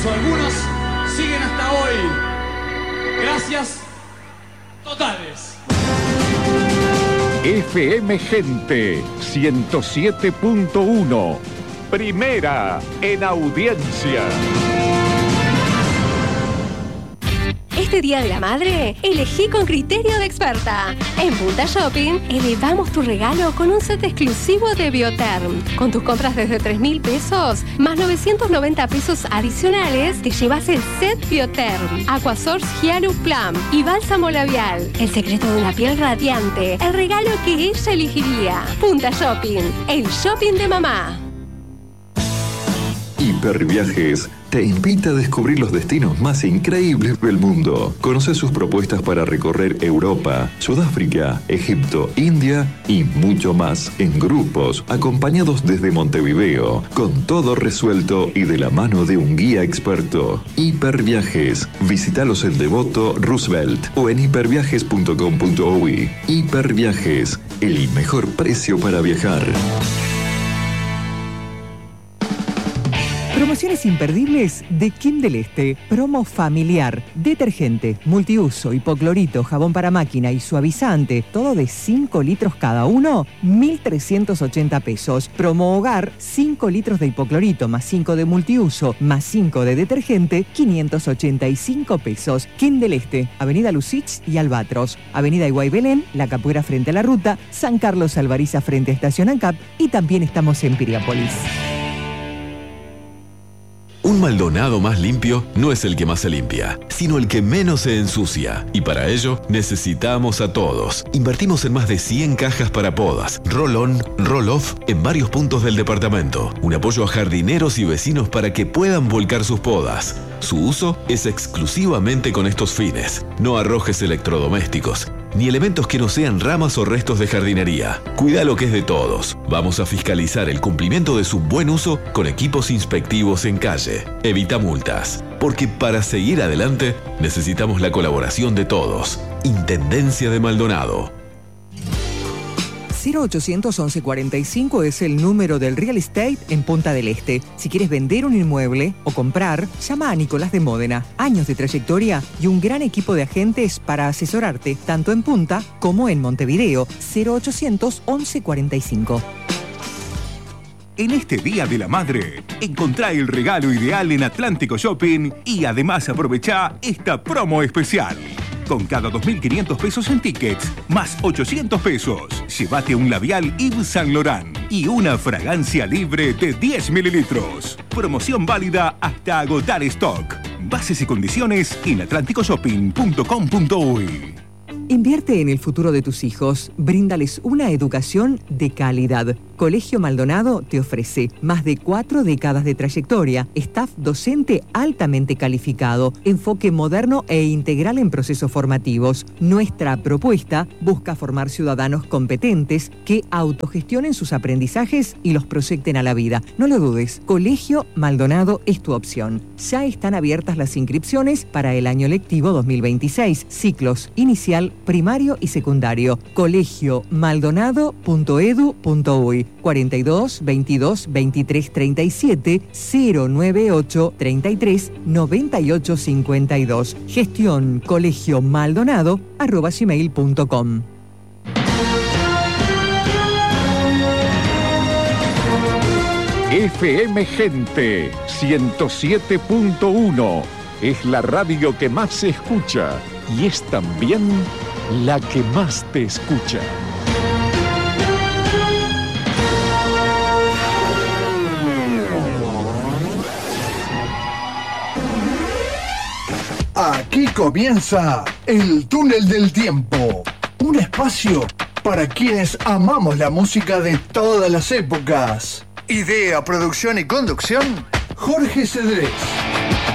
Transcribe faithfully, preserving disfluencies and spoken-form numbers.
o algunos siguen hasta hoy. Gracias totales. F M Gente ciento siete punto uno, primera en audiencia. Este Día de la Madre, elegí con criterio de experta. En Punta Shopping, elevamos tu regalo con un set exclusivo de Bioterm. Con tus compras desde tres mil pesos, más novecientos noventa pesos adicionales, te llevas el set Bioterm, Aquasource Hyalur Plum y bálsamo labial. El secreto de una piel radiante, el regalo que ella elegiría. Punta Shopping, el shopping de mamá. Hiperviajes te invita a descubrir los destinos más increíbles del mundo. Conoce sus propuestas para recorrer Europa, Sudáfrica, Egipto, India y mucho más en grupos, acompañados desde Montevideo, con todo resuelto y de la mano de un guía experto. Hiperviajes. Visítalos en Devoto, Roosevelt o en hiperviajes punto com punto uy. Hiperviajes, el mejor precio para viajar. Promociones imperdibles de Kim del Este. Promo familiar. Detergente, multiuso, hipoclorito, jabón para máquina y suavizante. Todo de cinco litros cada uno. mil trescientos ochenta pesos. Promo hogar. cinco litros de hipoclorito más cinco de multiuso más cinco de detergente. quinientos ochenta y cinco pesos. Kim del Este. Avenida Lucich y Albatros. Avenida Iguay Belén. La Capuera frente a la ruta. San Carlos Alvariza frente a Estación ANCAP. Y también estamos en Piriápolis. Un Maldonado más limpio no es el que más se limpia, sino el que menos se ensucia. Y para ello necesitamos a todos. Invertimos en más de cien cajas para podas, roll-on, roll-off en varios puntos del departamento. Un apoyo a jardineros y vecinos para que puedan volcar sus podas. Su uso es exclusivamente con estos fines. No arrojes electrodomésticos, ni elementos que no sean ramas o restos de jardinería. Cuida lo que es de todos. Vamos a fiscalizar el cumplimiento de su buen uso con equipos inspectivos en calle. Evita multas, porque para seguir adelante necesitamos la colaboración de todos. Intendencia de Maldonado. cero ochocientos once cuarenta y cinco es el número del real estate en Punta del Este. Si quieres vender un inmueble o comprar, llama a Nicolás de Módena. Años de trayectoria y un gran equipo de agentes para asesorarte, tanto en Punta como en Montevideo. cero ochocientos once cuarenta y cinco. En este Día de la Madre, encontrá el regalo ideal en Atlántico Shopping y además aprovechá esta promo especial. Con cada dos mil quinientos pesos en tickets, más ochocientos pesos, llévate un labial Yves Saint Laurent y una fragancia libre de diez mililitros. Promoción válida hasta agotar stock. Bases y condiciones en atlántico shopping punto com punto uy. Invierte en el futuro de tus hijos. Bríndales una educación de calidad. Colegio Maldonado te ofrece más de cuatro décadas de trayectoria, staff docente altamente calificado, enfoque moderno e integral en procesos formativos. Nuestra propuesta busca formar ciudadanos competentes que autogestionen sus aprendizajes y los proyecten a la vida. No lo dudes, Colegio Maldonado es tu opción. Ya están abiertas las inscripciones para el año lectivo dos mil veintiséis, ciclos inicial, primario y secundario. colegio maldonado punto edu punto uy. cuarenta y dos, veintidós, veintitrés, treinta y siete, cero noventa y ocho, treinta y tres, noventa y ocho, cincuenta y dos. Gestión colegio maldonado arroba gmail punto com. F M Gente ciento siete punto uno es la radio que más se escucha y es también la que más te escucha. Aquí comienza el túnel del tiempo, un espacio para quienes amamos la música de todas las épocas. Idea, producción y conducción, Jorge Cedrés.